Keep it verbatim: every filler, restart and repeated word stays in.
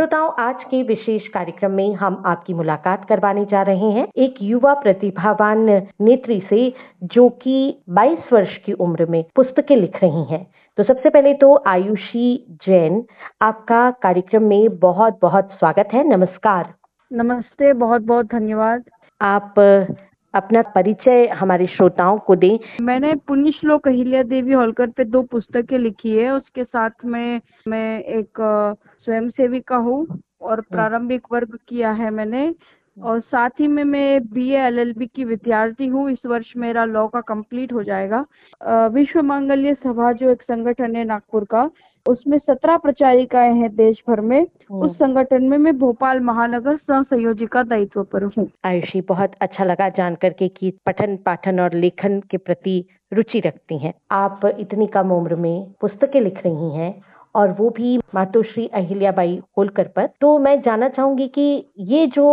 श्रोताओं, आज के विशेष कार्यक्रम में हम आपकी मुलाकात करवाने जा रहे हैं एक युवा प्रतिभावान नेत्री से, जो कि बाईस वर्ष की उम्र में पुस्तकें लिख रही हैं। तो सबसे पहले तो आयुषी जैन, आपका कार्यक्रम में बहुत बहुत स्वागत है। नमस्कार। नमस्ते, बहुत बहुत धन्यवाद। आप अपना परिचय हमारे श्रोताओं को दें। मैंने पुण्य श्लोक अहिल्या देवी होलकर पे दो पुस्तकें लिखी है। उसके साथ में मैं एक स्वयं सेविका हूँ और प्रारंभिक वर्ग किया है मैंने, और साथ ही में मैं बीए एलएलबी की विद्यार्थी हूँ। इस वर्ष मेरा लॉ का कंप्लीट हो जाएगा। अ, विश्व मांगल्य सभा जो एक संगठन है नागपुर का, उसमें सत्रह प्रचारिकाएं हैं देश भर में। उस संगठन में मैं भोपाल महानगर सह संयोजिका दायित्व पर हूँ। आयुषी, बहुत अच्छा लगा जान करके कि पठन पाठन और लेखन के प्रति रुचि रखती हैं। आप इतनी कम उम्र में पुस्तकें लिख रही हैं और वो भी मातोश्री अहिल्याबाई होलकर पर। तो मैं जानना चाहूंगी कि ये जो